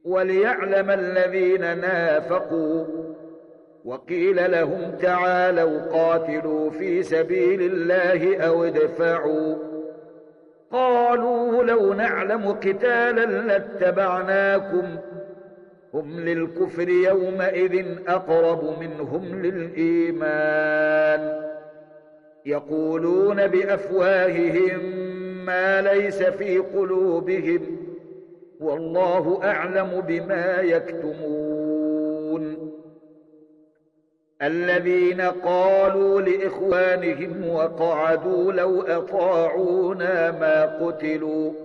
وليعلم الذين نافقوا. وقيل لهم تعالوا قاتلوا في سبيل الله أو ادفعوا. قالوا لو نعلم قتالا لاتبعناكم. هم للكفر يومئذ أقرب منهم للإيمان. يقولون بأفواههم ما ليس في قلوبهم والله أعلم بما يكتمون. الذين قالوا لإخوانهم وقعدوا لو أطاعونا ما قتلوا